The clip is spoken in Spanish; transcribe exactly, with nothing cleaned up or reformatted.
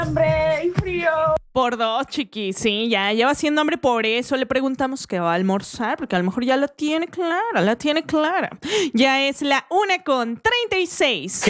hambre y frío. Por dos, chiqui, sí, ya lleva siendo hambre, por eso le preguntamos qué va a almorzar, porque a lo mejor ya la tiene clara, la tiene clara. Ya es la una con treinta y seis.